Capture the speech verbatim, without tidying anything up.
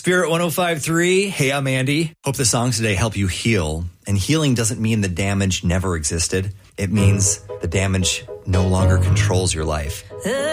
Spirit one oh five point three. Hey, I'm Andy. Hope the songs today help you heal. And healing doesn't mean the damage never existed. It means the damage no longer controls your life.